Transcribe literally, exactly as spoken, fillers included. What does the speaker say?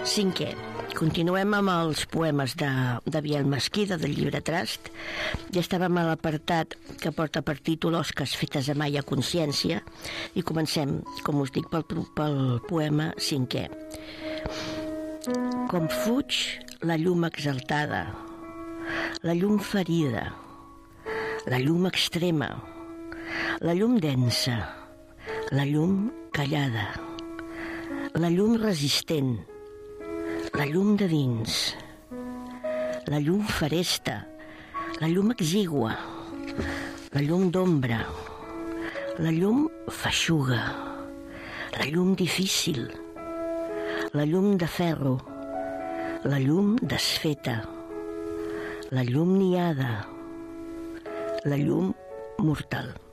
Cinquè, continuem amb els poemes de, de Biel Mesquida, del llibre Trast. Ja estàvem a l'apartat que porta per títol Osques fetes a mà i a consciència, i comencem, com us dic, pel, pel poema cinquè. Com fuig la llum exaltada, la llum ferida, la llum extrema, la llum densa, la llum callada, la llum resistent, la llum de dins, la llum feresta, la llum exigua, la llum d'ombra, la llum feixuga, la llum difícil, la llum de ferro, la llum desfeta, la llum niada, la llum mortal.